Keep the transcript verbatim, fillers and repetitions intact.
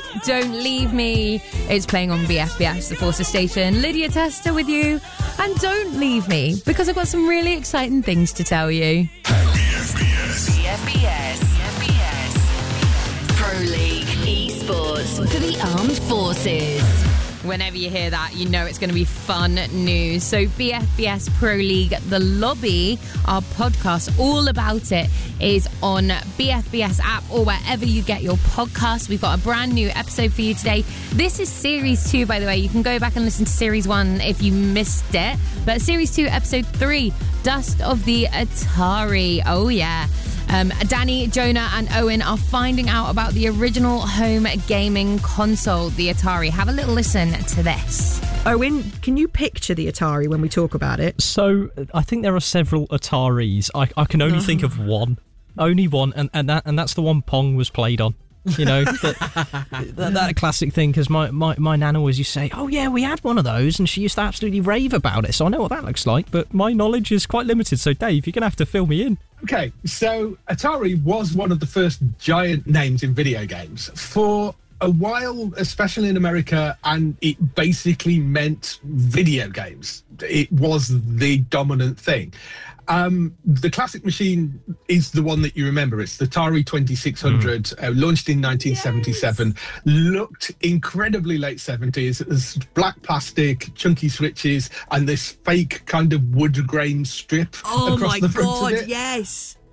Don't Leave Me. It's playing on B F B S, the Forces Station. Lydia Tester with you. And don't leave me, because I've got some really exciting things to tell you. B F B S. B F B S. B F B S. Pro League Esports for the Armed Forces. Whenever you hear that, you know it's going to be fun news. So B F B S Pro League The Lobby, our podcast all about it, is on B F B S app or wherever you get your podcasts. We've got a brand new episode for you today. This is Series two, by the way. You can go back and listen to Series one if you missed it. But Series two, Episode three, Dust of the Atari. Oh, yeah. Um, Danny, Jonah and Owen are finding out about the original home gaming console, the Atari. Have a little listen to this. Owen, can you picture the Atari when we talk about it? So, I think there are several Ataris. I, I can only oh. think of one. Only one, and, and, that, and that's the one Pong was played on. You know, that, that, that classic thing, because my, my, my nana always used to say, oh yeah, we had one of those, and she used to absolutely rave about it, so I know what that looks like, but my knowledge is quite limited, so Dave, you're going to have to fill me in. Okay, so Atari was one of the first giant names in video games. For a while, especially in America, and it basically meant video games. It was the dominant thing. Um, the classic machine is the one that you remember. It's the Atari twenty-six hundred, mm. uh, launched in nineteen seventy-seven, yes. Looked incredibly late seventies. It was black plastic, chunky switches, and this fake kind of wood grain strip oh across my the front God, of it. Yes.